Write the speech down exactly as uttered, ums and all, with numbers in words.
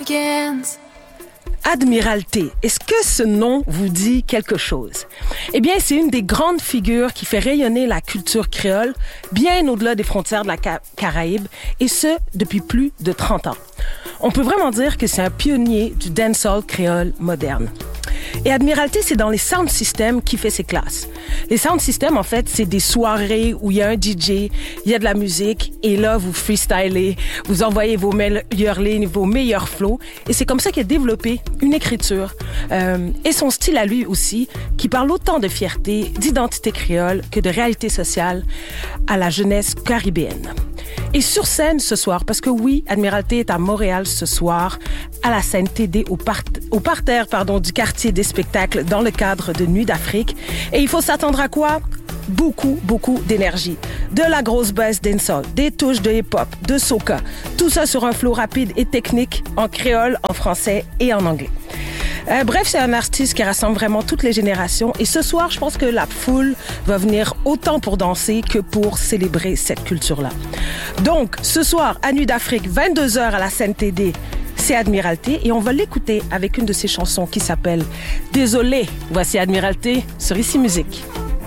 begins. Admiralté, est-ce que ce nom vous dit quelque chose? Eh bien, c'est une des grandes figures qui fait rayonner la culture créole bien au-delà des frontières de la Ca- Caraïbe, et ce, depuis plus de trente ans. On peut vraiment dire que c'est un pionnier du dancehall créole moderne. Et Admiralté, c'est dans les sound systems qui fait ses classes. Les sound systems, en fait, c'est des soirées où il y a un D J, il y a de la musique, et là, vous freestylez, vous envoyez vos meilleures lignes, vos meilleurs flows. Et c'est comme ça qu'il a développé une écriture euh, et son style à lui aussi, qui parle autant de fierté, d'identité créole que de réalité sociale à la jeunesse caribéenne. Et sur scène ce soir, parce que oui, Admiralté est à Montréal ce soir, à la scène T D, au, part- au parterre pardon, du quartier des spectacles dans le cadre de Nuit d'Afrique. Et il faut s'attendre à quoi? Beaucoup, beaucoup d'énergie. De la grosse bass dancehall, des touches de hip-hop, de soca. Tout ça sur un flow rapide et technique en créole, en français et en anglais. Euh, bref, c'est un artiste qui rassemble vraiment toutes les générations. Et ce soir, je pense que la foule va venir autant pour danser que pour célébrer cette culture-là. Donc, ce soir, à Nuit d'Afrique, vingt-deux heures à la scène T D, c'est Admiralté. Et on va l'écouter avec une de ses chansons qui s'appelle « Désolé ». Voici Admiralté sur Ici Musique.